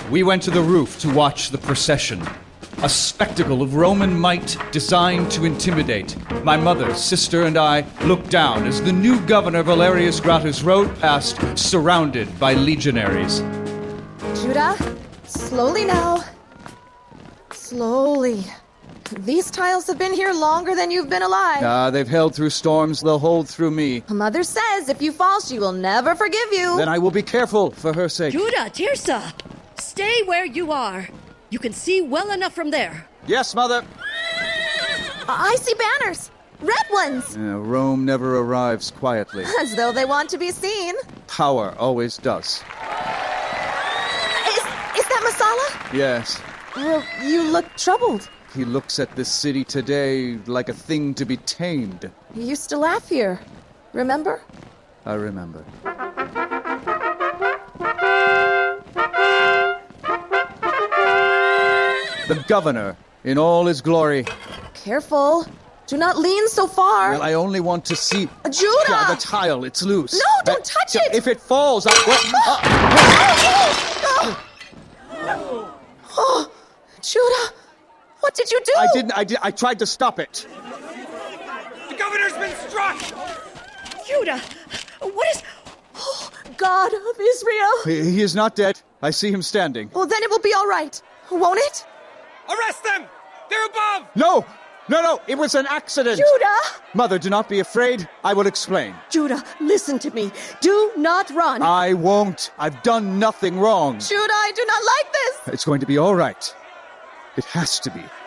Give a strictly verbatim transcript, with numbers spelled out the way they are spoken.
We went to the roof to watch the procession. A spectacle of Roman might designed to intimidate. My mother, sister, and I looked down as the new governor Valerius Gratus rode past, surrounded by legionaries. Judah, slowly now. Slowly. These tiles have been here longer than you've been alive. Ah, uh, they've held through storms, they'll hold through me. Mother says if you fall, she will never forgive you. Then I will be careful for her sake. Judah, Tirsa, stay where you are. You can see well enough from there. Yes, Mother. I see banners. Red ones. Uh, Rome never arrives quietly. As though they want to be seen. Power always does. Is, is that Masala? Yes. Well, you look troubled. He looks at this city today like a thing to be tamed. You used to laugh here. Remember? I remember. The governor, in all his glory. Careful. Do not lean so far. Well, I only want to see... Judah! Yeah, the tile, it's loose. No, don't uh, touch it! If it falls, I'll... Oh, oh, Judah! What did you do? I didn't, I did, I tried to stop it. The governor's been struck! Judah, what is... Oh, God of Israel! He, he is not dead. I see him standing. Well, then it will be all right. Won't it? Arrest them! They're above! No! No, no! It was an accident! Judah! Mother, do not be afraid. I will explain. Judah, listen to me. Do not run. I won't. I've done nothing wrong. Judah, I do not like this. It's going to be all right. It has to be.